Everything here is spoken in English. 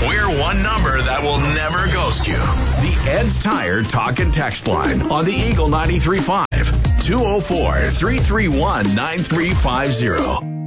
We're one number that will never ghost you. The Ed's Tire Talk and Text Line on the Eagle 93.5. 204-331-9350.